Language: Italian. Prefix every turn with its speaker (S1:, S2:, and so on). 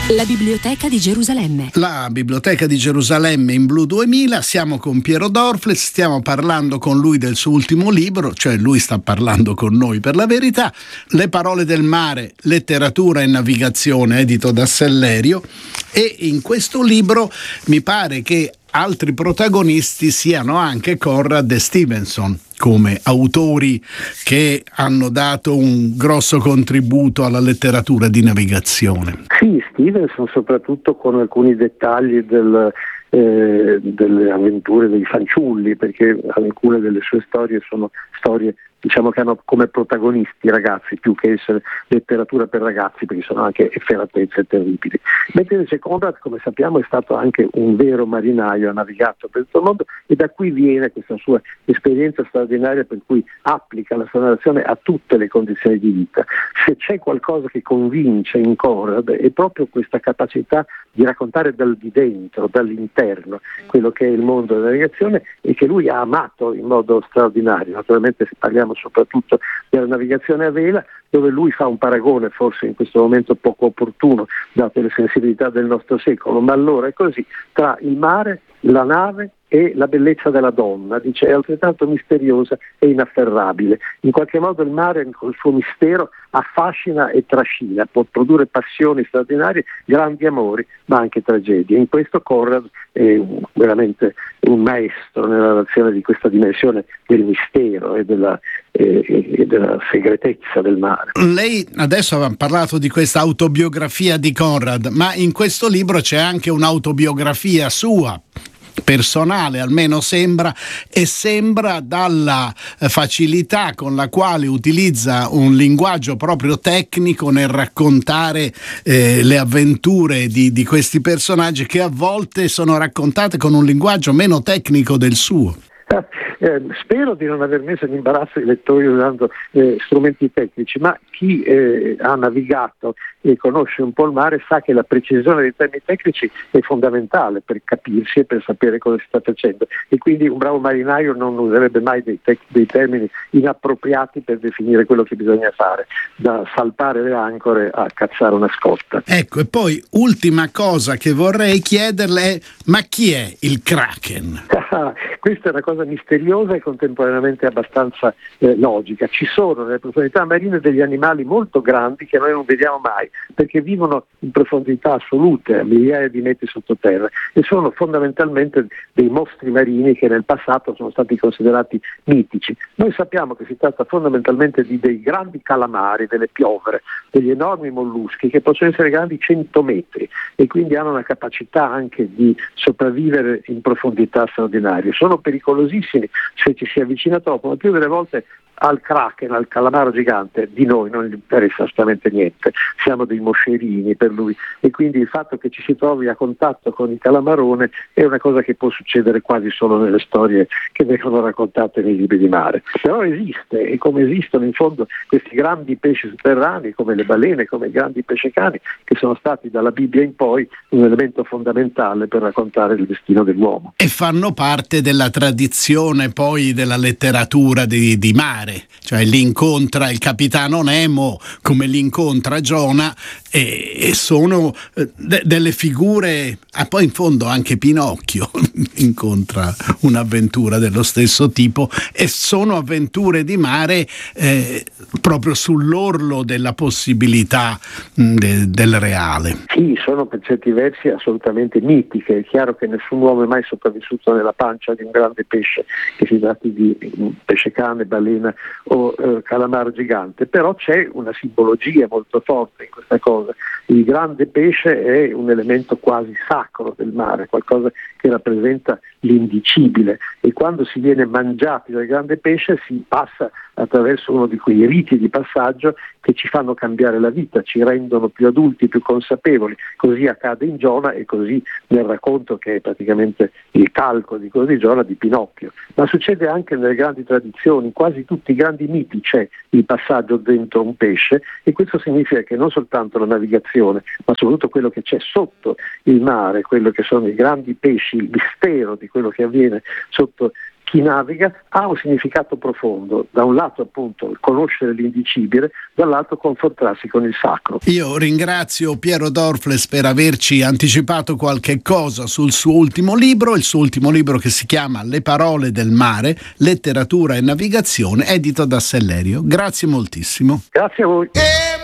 S1: La Biblioteca di Gerusalemme.
S2: La Biblioteca di Gerusalemme in Blu 2000, siamo con Piero Dorfles, stiamo parlando con lui del suo ultimo libro, cioè lui sta parlando con noi per la verità, Le parole del mare, letteratura e navigazione, edito da Sellerio, e in questo libro mi pare che altri protagonisti siano anche Conrad e Stevenson, come autori che hanno dato un grosso contributo alla letteratura di navigazione.
S3: Sì, Stevenson soprattutto con alcuni dettagli delle avventure dei fanciulli, perché alcune delle sue storie sono storie diciamo che hanno come protagonisti i ragazzi più che essere letteratura per ragazzi, perché sono anche efferatezze terribili. Mentre invece Conrad, come sappiamo, è stato anche un vero marinaio, ha navigato per tutto il mondo e da qui viene questa sua esperienza straordinaria per cui applica la sua narrazione a tutte le condizioni di vita. Se c'è qualcosa che convince in Conrad è proprio questa capacità di raccontare dal di dentro, dall'interno, quello che è il mondo della navigazione e che lui ha amato in modo straordinario. Naturalmente parliamo soprattutto della navigazione a vela, dove lui fa un paragone forse in questo momento poco opportuno date le sensibilità del nostro secolo, ma allora è così, tra il mare, la nave e la bellezza della donna, dice, è altrettanto misteriosa e inafferrabile. In qualche modo il mare col suo mistero affascina e trascina, può produrre passioni straordinarie, grandi amori, ma anche tragedie. In questo Conrad è veramente un maestro nella narrazione di questa dimensione del mistero e della segretezza del mare.
S2: Lei adesso aveva parlato di questa autobiografia di Conrad, ma in questo libro c'è anche un'autobiografia sua, personale almeno sembra, e sembra dalla facilità con la quale utilizza un linguaggio proprio tecnico nel raccontare le avventure di questi personaggi, che a volte sono raccontate con un linguaggio meno tecnico del suo.
S3: Spero di non aver messo in imbarazzo i lettori usando strumenti tecnici, ma chi ha navigato e conosce un po' il mare sa che la precisione dei termini tecnici è fondamentale per capirsi e per sapere cosa si sta facendo, e quindi un bravo marinaio non userebbe mai dei termini inappropriati per definire quello che bisogna fare, da salpare le ancore a cacciare una scotta.
S2: Ecco, e poi ultima cosa che vorrei chiederle è: ma chi è il Kraken?
S3: Questa è una cosa misteriosa e contemporaneamente abbastanza logica. Ci sono nelle profondità marine degli animali molto grandi che noi non vediamo mai, perché vivono in profondità assolute, a migliaia di metri sottoterra, e sono fondamentalmente dei mostri marini che nel passato sono stati considerati mitici. Noi sappiamo che si tratta fondamentalmente di dei grandi calamari, delle piovere, degli enormi molluschi che possono essere grandi 100 metri e quindi hanno una capacità anche di sopravvivere in profondità straordinarie. Sono pericolosissimi se ci si avvicina troppo, ma più delle volte al Kraken, al calamaro gigante, di noi non gli interessa assolutamente niente, siamo dei moscerini per lui, e quindi il fatto che ci si trovi a contatto con il calamarone è una cosa che può succedere quasi solo nelle storie che vengono raccontate nei libri di mare, però esiste, e come esistono in fondo questi grandi pesci sotterranei come le balene, come i grandi pescecani, che sono stati dalla Bibbia in poi un elemento fondamentale per raccontare il destino dell'uomo.
S2: E fanno parte della tradizione poi della letteratura di mare, cioè li incontra il capitano Nemo come li incontra Giona, e sono delle figure, poi in fondo anche Pinocchio incontra un'avventura dello stesso tipo, e sono avventure di mare proprio sull'orlo della possibilità del reale.
S3: Sì, sono per certi versi assolutamente mitiche. È chiaro che nessun uomo è mai sopravvissuto nella pancia di un grande pesce, che si tratti di pesce cane, balena o calamaro gigante, però c'è una simbologia molto forte in questa cosa. Il grande pesce è un elemento quasi sacro del mare, qualcosa che rappresenta l'indicibile, e quando si viene mangiati dal grande pesce si passa attraverso uno di quei riti di passaggio che ci fanno cambiare la vita, ci rendono più adulti, più consapevoli. Così accade in Giona e così nel racconto, che è praticamente il calco di quello di Giona, di Pinocchio. Ma succede anche nelle grandi tradizioni, in quasi tutti i grandi miti c'è il passaggio dentro un pesce, e questo significa che non soltanto la navigazione, ma soprattutto quello che c'è sotto il mare, quello che sono i grandi pesci, il mistero di quello che avviene sotto chi naviga ha un significato profondo, da un lato appunto conoscere l'indicibile, dall'altro confrontarsi con il sacro.
S2: Io ringrazio Piero Dorfles per averci anticipato qualche cosa sul suo ultimo libro, il suo ultimo libro che si chiama Le parole del mare, letteratura e navigazione, edito da Sellerio. Grazie moltissimo.
S3: Grazie a voi.